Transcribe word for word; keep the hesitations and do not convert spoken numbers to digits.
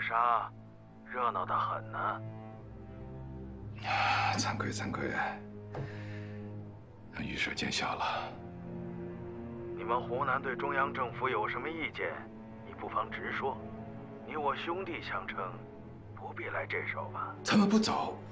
杀，热闹得很呢。 惭愧惭愧，御舍见笑了。 你们湖南对中央政府有什么意见，你不妨直说。你我兄弟相称，不必来这手吧。 咱们不走，